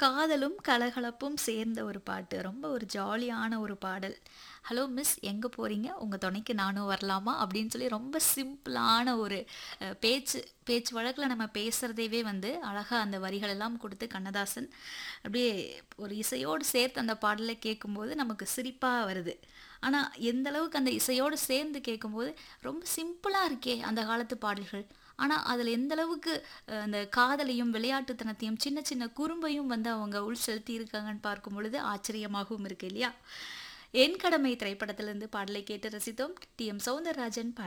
காதலும், கலகலப்பும் சேர்ந்த ஒரு பாட்டு. ரொம்ப ஒரு ஜாலியான ஒரு பாடல். "ஹலோ மிஸ் எங்க போறீங்க? உங்க துணைக்கு நானும் வரலாமா?" அப்படின்னு சொல்லி ரொம்ப சிம்பிளான ஒரு பேச்சு பேச்சு வழக்குல நம்ம பேசுறதையவே வந்து அழகா அந்த வரிகள் எல்லாம் குடுத்து கண்ணதாசன் அப்படியே ஒரு இசையோடு சேர்த்து அந்த பாடலை கேட்கும்போது நமக்கு சிரிப்பா வருது. ஆனா, எந்த அளவுக்கு அந்த இசையோடு சேர்ந்து கேட்கும்போது, ரொம்ப சிம்பிளா இருக்கே அந்த காலத்து பாடல்கள். ஆனா, அதுல எந்த அளவுக்கு அந்த காதலையும், விளையாட்டுத்தனத்தையும், சின்ன சின்ன குறும்பையும் வந்து அவங்க உள் செலுத்தியிருக்காங்கன்னு பார்க்கும் பொழுது ஆச்சரியமாகவும் இருக்கு இல்லையா? "என் கடமை" திரைப்படத்திலிருந்து பாடலை கேட்டு ரசித்தோம். டி.எம். சௌந்தரராஜன்